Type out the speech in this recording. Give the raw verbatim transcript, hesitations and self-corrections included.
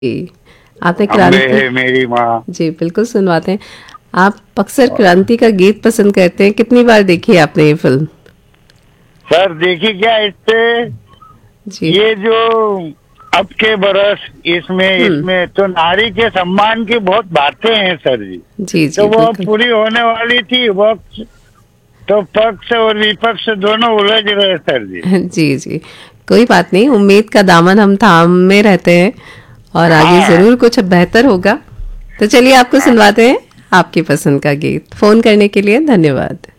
जी, आपने अम्बे क्रांति है मेरी माँ। जी, बिल्कुल सुनवाते हैं। आप अक्सर क्रांति का गीत पसंद करते हैं, कितनी बार देखी है आपने ये फ़िल्म? सर देखिए क्या इससे जी। ये जो अब के बरस इसमें हुँ। इसमें तो नारी के सम्मान की बहुत बातें हैं सर जी। जी, तो जी, वो बिल्कुल। पूरी होने वाली थी वक्त तो पक्ष और विपक्ष दोनों उलझ रहे सर जी। जी, जी। कोई बात नहीं, उम्मीद का दामन हम थामे रहते हैं और आगे हाँ ज़रूर कुछ बेहतर होगा। तो चलिए आपको हाँ सुनवाते हैं आपकी पसंद का गीत। फ़ोन करने के लिए धन्यवाद।